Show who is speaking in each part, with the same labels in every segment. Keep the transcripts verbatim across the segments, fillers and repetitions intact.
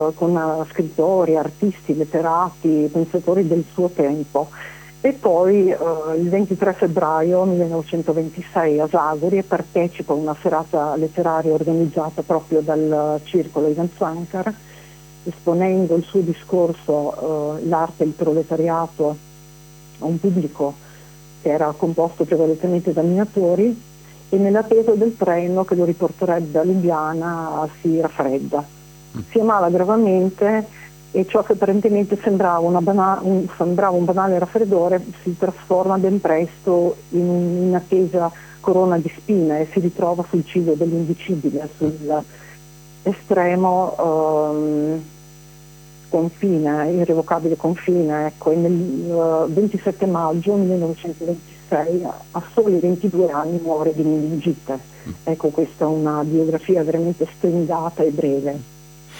Speaker 1: con uh, scrittori, artisti, letterati, pensatori del suo tempo. E poi uh, il ventitré febbraio millenovecentoventisei a Zagori partecipa a una serata letteraria organizzata proprio dal circolo Ivan Zankar, esponendo il suo discorso uh, L'arte e il proletariato a un pubblico che era composto prevalentemente da minatori, e nell'attesa del treno che lo riporterebbe a Lubiana si raffredda. Si ammala gravemente e ciò che apparentemente sembrava, una bana- un, sembrava un banale raffreddore si trasforma ben presto in un'inattesa corona di spine e si ritrova sul ciglio dell'indicibile, sull'estremo um, confine, irrevocabile confine. Ecco, e nel uh, ventisette maggio millenovecentoventisei, a soli ventidue anni, muore di meningite. Ecco, questa è una biografia veramente stendata e breve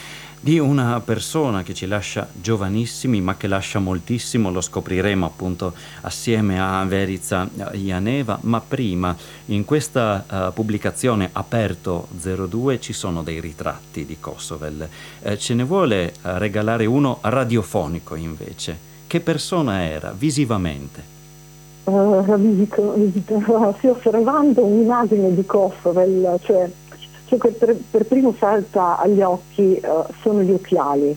Speaker 2: di una persona che ci lascia giovanissimi, ma che lascia moltissimo. Lo scopriremo appunto assieme a Verica Janeva, ma prima in questa uh, pubblicazione Aperto zero due ci sono dei ritratti di Kosovel. Eh, ce ne vuole uh, regalare uno radiofonico invece. Che persona era visivamente?
Speaker 1: Uh, visito, visito, sì, osservando un'immagine di Kosovel, cioè ciò che per, per primo salta agli occhi uh, sono gli occhiali.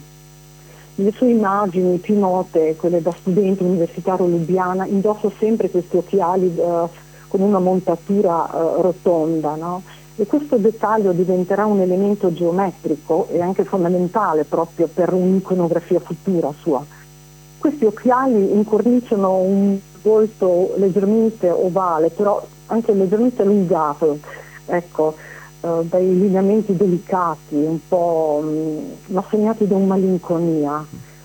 Speaker 1: Le sue immagini più note, quelle da studente universitario a Lubiana, indossa sempre questi occhiali uh, con una montatura uh, rotonda, no? E questo dettaglio diventerà un elemento geometrico e anche fondamentale proprio per un'iconografia futura sua. Questi occhiali incorniciano un volto leggermente ovale, però anche leggermente allungato, ecco, Uh, dai lineamenti delicati, un po' um, ma segnati da una malinconia,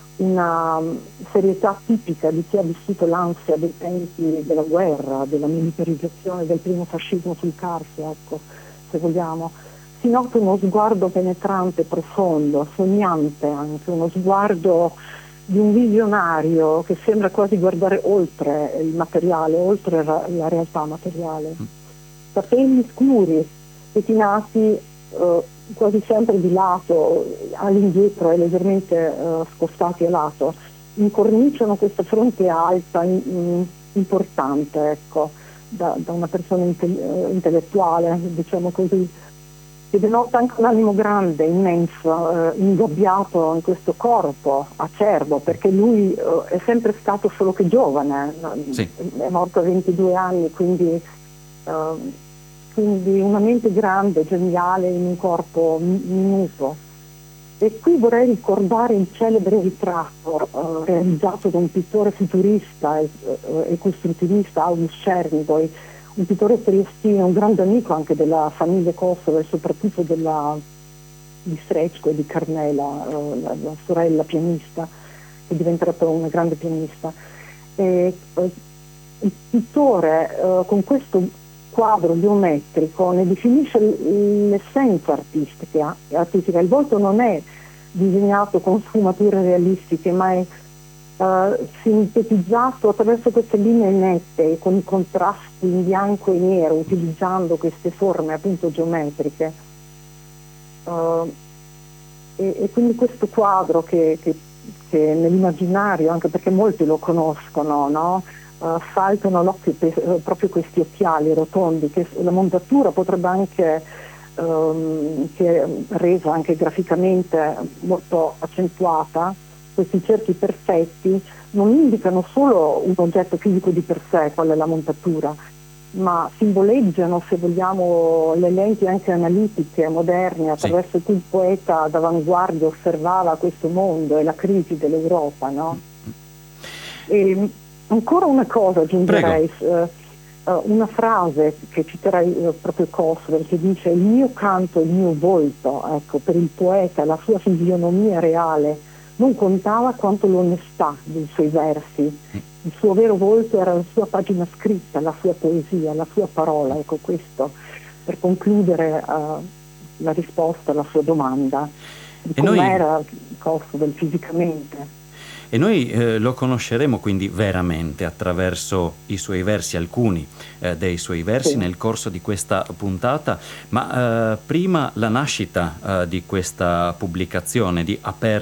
Speaker 1: una um, serietà tipica di chi ha vissuto l'ansia dei tempi della guerra, della militarizzazione, del primo fascismo sul Carso, ecco, se vogliamo. Si nota uno sguardo penetrante, profondo, sognante anche, uno sguardo di un visionario che sembra quasi guardare oltre il materiale, oltre la, la realtà materiale. Capelli scuri, pettinati eh, quasi sempre di lato, all'indietro e leggermente eh, spostati a lato, incorniciano questa fronte alta, in, in, importante, ecco, da, da una persona inte- intellettuale, diciamo così, che denota anche un animo grande, immenso, eh, ingabbiato in questo corpo acerbo, perché lui eh, è sempre stato solo che giovane,
Speaker 2: Sì.
Speaker 1: È morto a ventidue anni, quindi... Eh, quindi una mente grande, geniale, in un corpo minuto. E qui vorrei ricordare il celebre ritratto eh, realizzato da un pittore futurista e, e costruttivista, August Cernigoj, un pittore triestino, un grande amico anche della famiglia Kosovo e soprattutto della, di Srećko e di Carmela, eh, la, la sorella pianista, che diventerà poi una grande pianista. E, eh, il pittore eh, con questo quadro geometrico ne definisce l'essenza artistica, artistica. Il volto non è disegnato con sfumature realistiche, ma è uh, sintetizzato attraverso queste linee nette, con i contrasti in bianco e nero, utilizzando queste forme appunto geometriche. Uh, e, e quindi questo quadro che, che, che nell'immaginario, anche perché molti lo conoscono, no? Uh, saltano all'occhio pe- uh, proprio questi occhiali rotondi, che la montatura potrebbe anche, um, che è resa anche graficamente molto accentuata. Questi cerchi perfetti non indicano solo un oggetto fisico di per sé, qual è la montatura, ma simboleggiano, se vogliamo, le lenti anche analitiche moderne attraverso
Speaker 2: Sì.
Speaker 1: cui il poeta d'avanguardia osservava questo mondo e la crisi dell'Europa, no? E, ancora una cosa aggiungerei, uh, uh, una frase che citerei uh, proprio Kosovo, che dice: il mio canto, il mio volto, ecco, per il poeta, la sua fisionomia reale, non contava quanto l'onestà dei suoi versi. Il suo vero volto era la sua pagina scritta, la sua poesia, la sua parola, ecco questo, per concludere uh, la risposta alla sua domanda di
Speaker 2: E noi...
Speaker 1: com'era Kosovo fisicamente.
Speaker 2: e noi eh, lo conosceremo quindi veramente attraverso i suoi versi, alcuni eh, dei suoi versi
Speaker 1: Sì.
Speaker 2: nel corso di questa puntata, ma eh, prima la nascita eh, di questa pubblicazione di Aperta